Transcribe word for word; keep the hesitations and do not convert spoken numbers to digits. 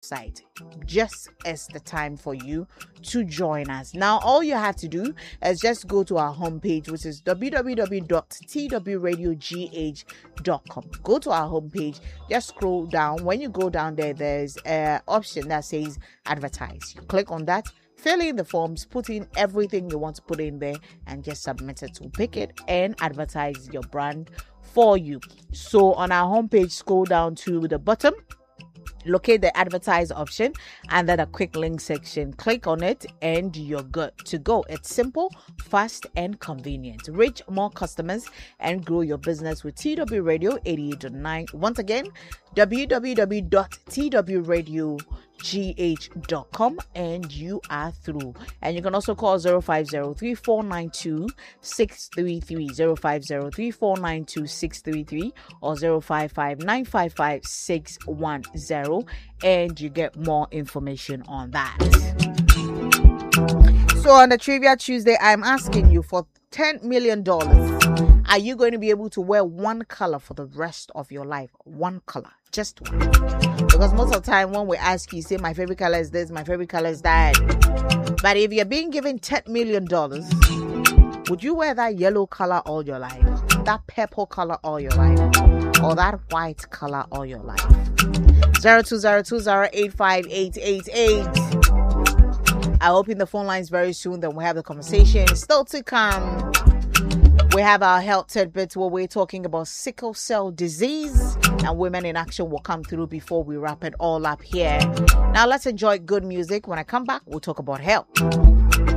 website, just is the time for you to join us. Now, all you have to do is just go to our homepage, which is w w w dot t w radio g h dot com. Go to our homepage, just scroll down. When you go down there, there's an option that says advertise. You click on that, fill in the forms, put in everything you want to put in there, and just submit it. We'll pick it and advertise your brand for you. So on our homepage, scroll down to the bottom, locate the advertise option, and then a quick link section. Click on it and you're good to go. It's simple, fast, and convenient. Reach more customers and grow your business with T W Radio eighty-eight point nine. Once again, w w w dot t w radio g h dot com, and you are through. And you can also call zero five zero, three four nine two, six three three, zero five zero, three four nine two, six three three, or zero five five, nine five five, six one zero, and you get more information on that. So on the Trivia Tuesday, I'm asking you, for ten million dollars, are you going to be able to wear one color for the rest of your life? One color, just one. Because most of the time when we ask you, say my favorite color is this, my favorite color is that. But if you're being given ten million dollars, would you wear that yellow color all your life, that purple color all your life, or that white color all your life? zero two zero two zero eight five eight eight eight. I'll open the phone lines very soon, then we'll have the conversation. Still to come, we have our health tidbits where we're talking about sickle cell disease, and Women in Action will come through before we wrap it all up here. Now let's enjoy good music. When I come back, we'll talk about health.